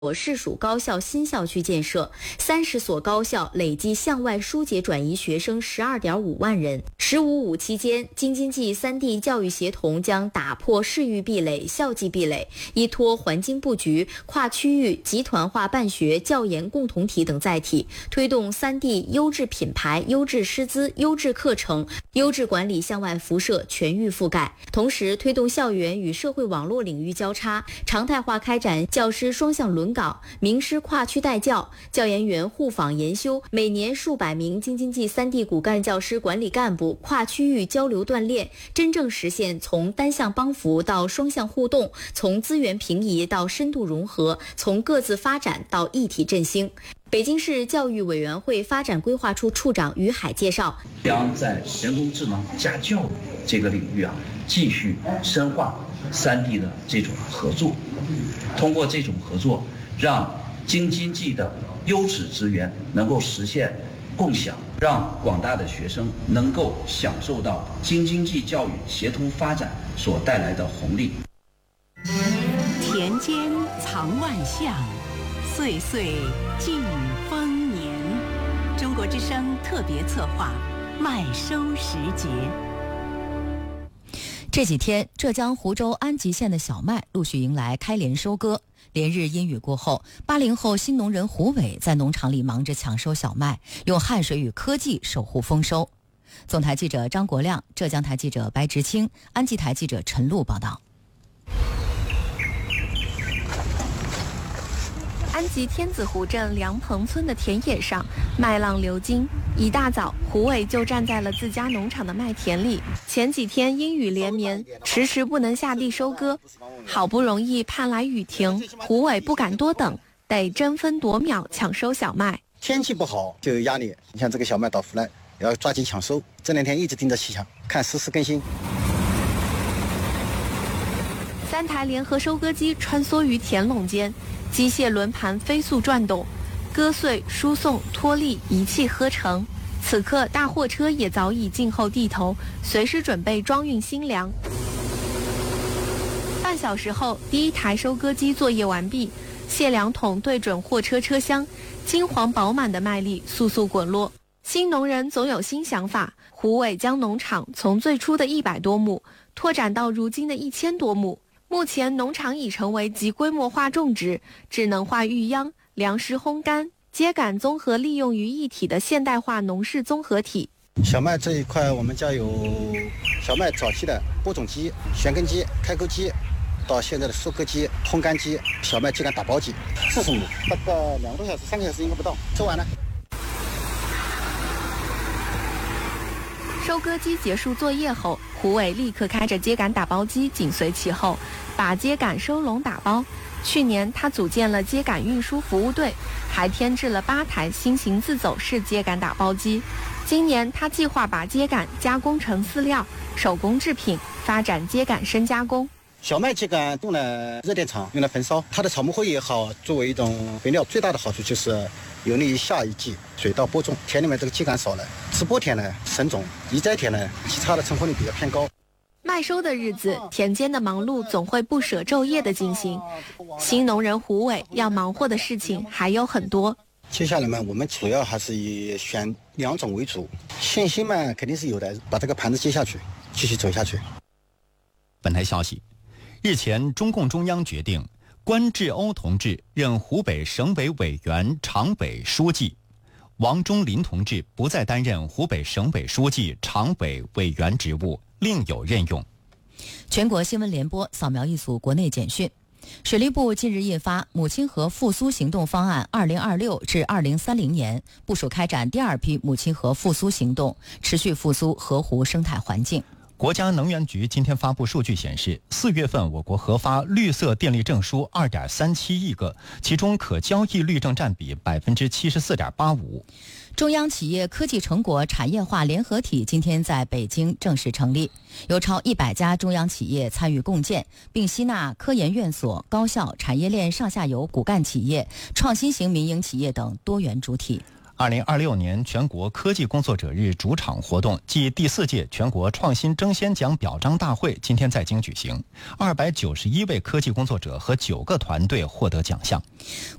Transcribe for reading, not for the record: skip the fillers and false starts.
市属高校新校区建设，30所高校累计向外疏解转移学生12.5万人。15.5期间，京津冀3地教育协同将打破市域壁垒、校际壁垒，依托环境布局、跨区域集团化办学、教研共同体等载体，推动3地优质品牌、优质师资、优质课程、优质管理向外辐射全域覆盖，同时推动校园与社会网络领域交叉，常态化开展教师双向轮岗、名师跨区带教、教研员互访研修，每年数百名京津冀3地骨干教师管理干部跨区域交流锻炼，真正实现从单向帮扶到双向互动，从资源平移到深度融合，从各自发展到一体振兴。北京市教育委员会发展规划处处长于海介绍， 将在人工智能加教育这个领域继续深化3地的这种合作，通过这种合作，让京津冀的优质资源能够实现共享，让广大的学生能够享受到京津冀教育协同发展所带来的红利。 田间藏万象，岁岁尽丰年。中国之声特别策划麦收时节。 这几天，浙江湖州安吉县的小麦陆续迎来开镰收割。连日阴雨过后，80后新农人胡伟在农场里忙着抢收小麦，用汗水与科技守护丰收。总台记者张国亮，浙江台记者白直清，安吉台记者陈露报道。 安吉天子湖镇梁棚村的田野上，麦浪流金。一大早，胡伟就站在了自家农场的麦田里。前几天阴雨连绵，迟迟不能下地收割，好不容易盼来雨停，胡伟不敢多等，得争分夺秒抢收小麦。 天气不好就有压力，你像这个小麦到湖来，要抓紧抢收。这2天一直盯着气象，看实时更新。 3台联合收割机穿梭于田垄间，机械轮盘飞速转动，割碎、输送、脱粒一气呵成。此刻，大货车也早已静候地头，随时准备装运新粮。半小时后，第1台收割机作业完毕，卸粮桶对准货车车厢，金黄饱满的麦粒簌簌滚落。新农人总有新想法，胡伟将农场从最初的100多亩拓展到如今的1000多亩。目前农场已成为集规模化种植、智能化育秧、粮食烘干、秸秆综合利用于一体的现代化农事综合体。 小麦这一块，我们家有小麦早期的播种机、旋耕机、开沟机，到现在的收割机、烘干机、小麦秸秆打包机，40亩，大概2个多小时、3个小时应该不到，收完了。 收割机结束作业后，胡伟立刻开着秸秆打包机紧随其后，把秸秆收拢打包。去年他组建了秸秆运输服务队，还添置了8台新型自走式秸秆打包机。今年他计划把秸秆加工成饲料、手工制品，发展秸秆深加工。 小麦秸秆用了热电场，用来焚烧，它的草木灰也好，作为一种肥料，最大的好处就是有利于下一季水稻播种。田里面这个秸秆少了，直播田呢省种，移栽田呢其他的成活率比较偏高。 麦收的日子，田间的忙碌总会不舍昼夜的进行。新农人胡伟要忙活的事情还有很多。 接下来嘛，我们主要还是以选2种为主，信心嘛肯定是有的，把这个盘子接下去，继续走下去。 本台消息，日前中共中央决定关志欧同志任湖北省委委员常委书记，王忠林同志不再担任湖北省委书记常委委员职务，另有任用。 全国新闻联播扫描一组国内简讯。水利部近日印发《母亲河复苏行动方案（2026至2030年）》，部署开展第2批母亲河复苏行动，持续复苏河湖生态环境。 国家能源局今天发布数据显示，4月份我国核发绿色电力证书2.37亿个，其中可交易绿证占比74.85%。 中央企业科技成果产业化联合体今天在北京正式成立，由超100家中央企业参与共建，并吸纳科研院所、高校、产业链上下游骨干企业、创新型民营企业等多元主体。 2026年全国科技工作者日主场活动暨第4届全国创新争先奖表彰大会今天在京举行，291位科技工作者和9个团队获得奖项。